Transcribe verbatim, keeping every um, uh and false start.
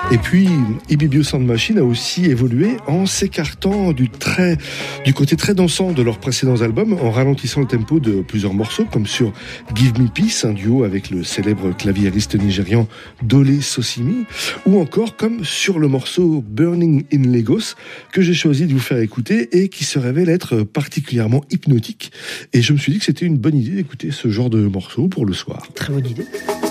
Et puis, Ibibio Sound Machine a aussi évolué en s'écartant du, très, du côté très dansant de leurs précédents albums, en ralentissant le tempo de plusieurs morceaux, comme sur Give Me Peace, un duo avec le célèbre claviériste nigérian Dole Sosimi, ou encore comme sur le morceau Burning in Lagos, que j'ai choisi de vous faire écouter et qui se révèle être particulièrement hypnotique. Et je me suis dit que c'était une bonne idée d'écouter ce genre de morceau pour le soir. Très bonne idée.